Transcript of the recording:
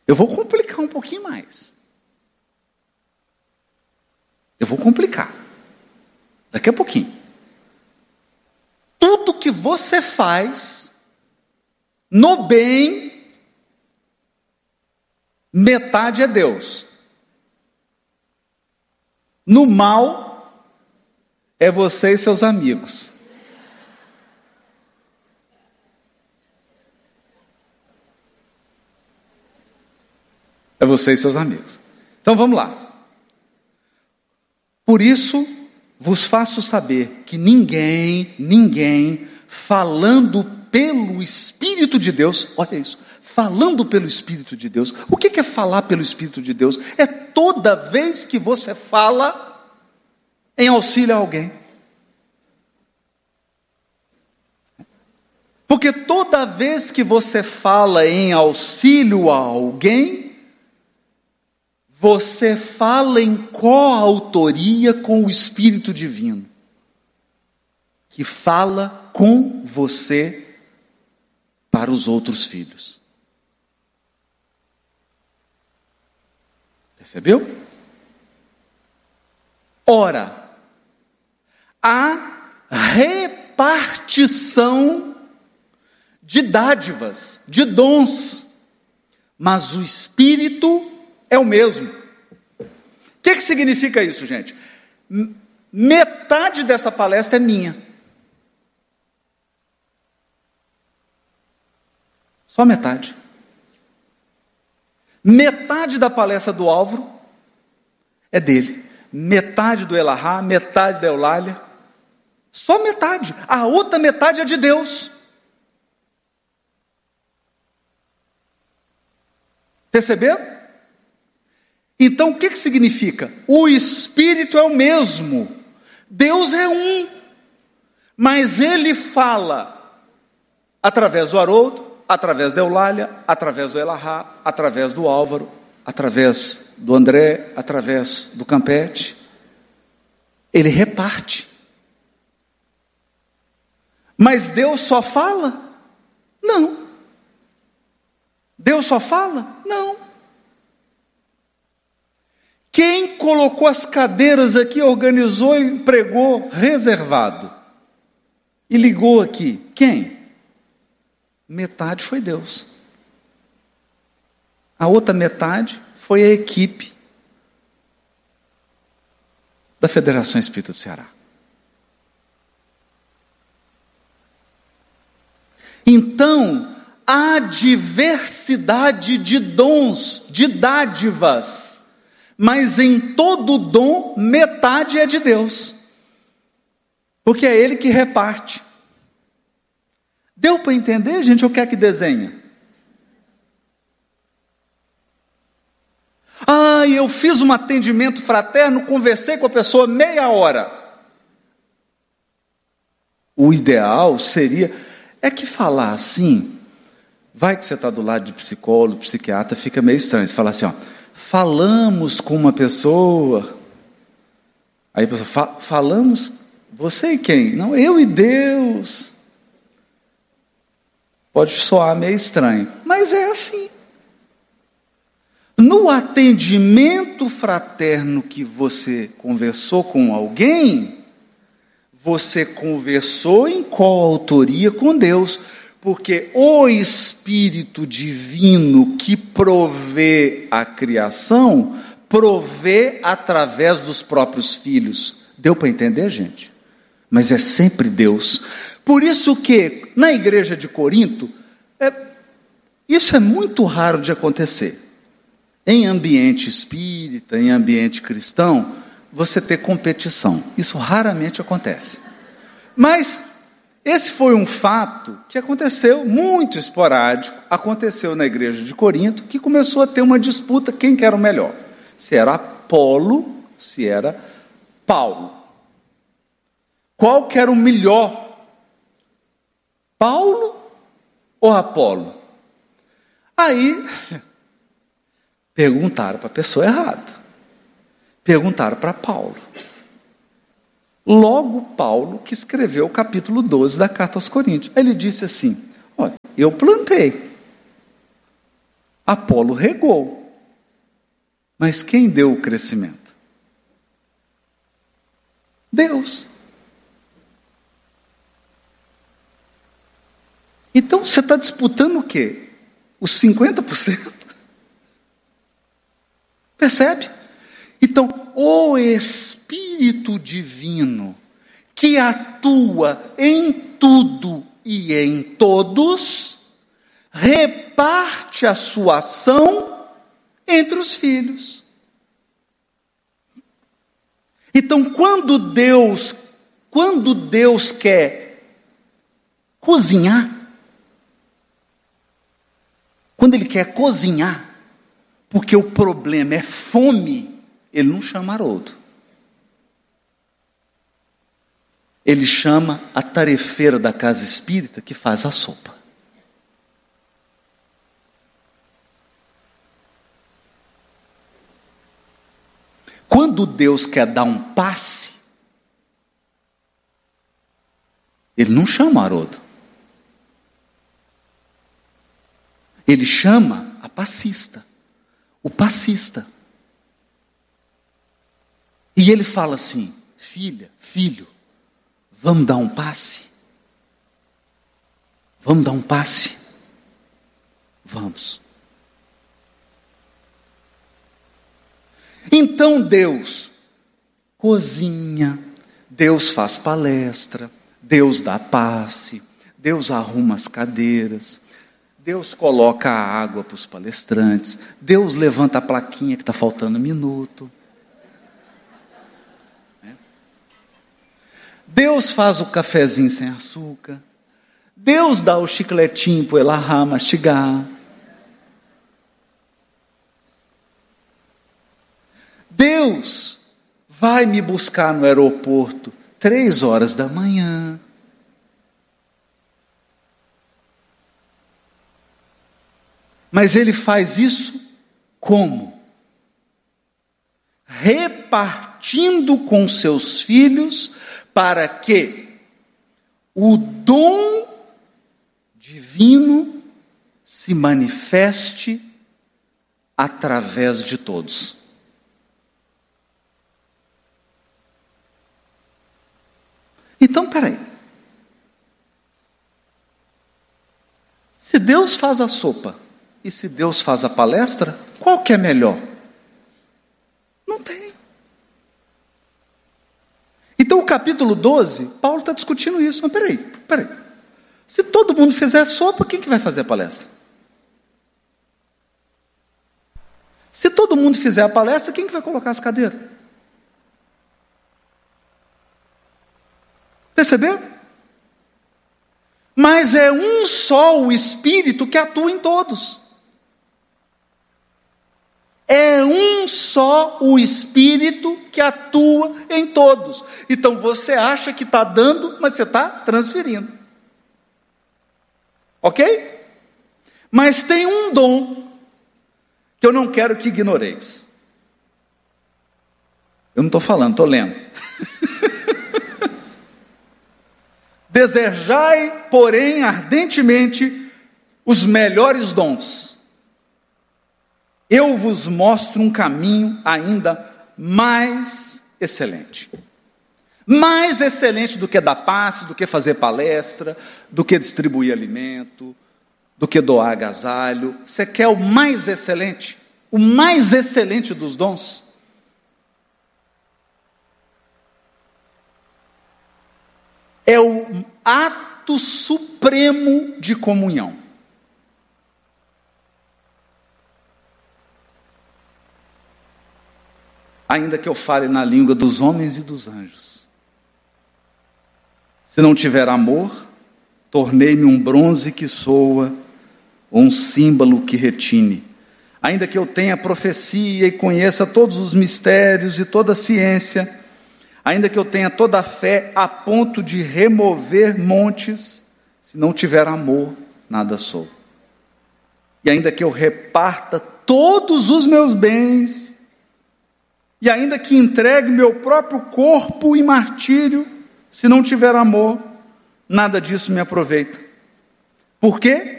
Eu vou complicar um pouquinho mais. Eu vou complicar. Daqui a pouquinho. Tudo que você faz, no bem, metade é Deus. No mal, é você e seus amigos. É você e seus amigos. Então vamos lá. Por isso, vos faço saber que ninguém, falando pelo Espírito de Deus, olha isso, falando pelo Espírito de Deus. O que é falar pelo Espírito de Deus? É toda vez que você fala em auxílio a alguém. Porque toda vez que você fala em auxílio a alguém, você fala em coautoria com o Espírito Divino, que fala com você para os outros filhos. Percebeu? Ora, a repartição de dádivas, de dons, mas o Espírito é o mesmo. O que significa isso, gente? Metade dessa palestra é minha. Só metade. Metade da palestra do Álvaro é dele. Metade do Elahá, metade da Eulália. Só metade. A outra metade é de Deus. Perceberam? Então o que significa? O Espírito é o mesmo. Deus é um. Mas Ele fala através do Haroldo, através da Eulália, através do Elahá, através do Álvaro, através do André, através do Campete. Ele reparte. Mas Deus só fala? Não. Deus só fala? Não. Quem colocou as cadeiras aqui, organizou e pregou reservado? E ligou aqui? Quem? Metade foi Deus. A outra metade foi a equipe da Federação Espírita do Ceará. Então, há diversidade de dons, de dádivas, mas em todo dom, metade é de Deus, porque é Ele que reparte. Deu para entender, gente, o que é que desenha? Eu fiz um atendimento fraterno, conversei com a pessoa meia hora. O ideal seria, é que falar assim, vai que você está do lado de psicólogo, psiquiatra, fica meio estranho. Você fala assim, falamos com uma pessoa, aí a pessoa, falamos, você e quem? Não, eu e Deus. Pode soar meio estranho, mas é assim. No atendimento fraterno que você conversou com alguém, você conversou em coautoria com Deus, porque o Espírito Divino que provê a criação, provê através dos próprios filhos. Deu para entender, gente? Mas é sempre Deus. Por isso que, na igreja de Corinto, isso é muito raro de acontecer. Em ambiente espírita, em ambiente cristão, você ter competição. Isso raramente acontece. Mas esse foi um fato que aconteceu, muito esporádico, aconteceu na igreja de Corinto, que começou a ter uma disputa, quem que era o melhor. Se era Apolo, se era Paulo. Qual que era o melhor? Paulo ou Apolo? Aí perguntaram para a pessoa errada. Perguntaram para Paulo. Logo Paulo, que escreveu o capítulo 12 da carta aos Coríntios. Ele disse assim, olha, eu plantei. Apolo regou. Mas quem deu o crescimento? Deus. Então você está disputando o quê? Os 50%? Percebe? Então, o Espírito Divino, que atua em tudo e em todos, reparte a sua ação entre os filhos. Então, quando Deus quer cozinhar, quando Ele quer cozinhar, porque o problema é fome, Ele não chama Haroldo. Ele chama a tarefeira da casa espírita que faz a sopa. Quando Deus quer dar um passe, Ele não chama Haroldo. Ele chama a passista, o passista. E ele fala assim: filha, filho, vamos dar um passe? Vamos dar um passe? Vamos. Então Deus cozinha, Deus faz palestra, Deus dá passe, Deus arruma as cadeiras, Deus coloca a água para os palestrantes, Deus levanta a plaquinha que está faltando um minuto. Deus faz o cafezinho sem açúcar, Deus dá o chicletinho para o Elahá mastigar. Deus vai me buscar no aeroporto 3h da manhã. Mas Ele faz isso como? Repartindo com seus filhos para que o dom divino se manifeste através de todos. Então, peraí. Se Deus faz a sopa e se Deus faz a palestra, qual que é melhor? Não tem. Então, o capítulo 12, Paulo está discutindo isso. Mas peraí. Se todo mundo fizer a sopa, quem que vai fazer a palestra? Se todo mundo fizer a palestra, quem que vai colocar as cadeiras? Perceberam? Mas é um só o Espírito que atua em todos. É um só o Espírito que atua em todos. Então você acha que está dando, mas você está transferindo. Ok? Mas tem um dom que eu não quero que ignoreis. Eu não estou falando, estou lendo. Desejai, porém, ardentemente os melhores dons. Eu vos mostro um caminho ainda mais excelente. Mais excelente do que dar passe, do que fazer palestra, do que distribuir alimento, do que doar agasalho. Você quer o mais excelente? O mais excelente dos dons? É o ato supremo de comunhão. Ainda que eu fale na língua dos homens e dos anjos, se não tiver amor, tornei-me um bronze que soa, ou um símbolo que retine. Ainda que eu tenha profecia e conheça todos os mistérios e toda a ciência, ainda que eu tenha toda a fé a ponto de remover montes, se não tiver amor, nada sou. E ainda que eu reparta todos os meus bens, e ainda que entregue meu próprio corpo em martírio, se não tiver amor, nada disso me aproveita. Por quê?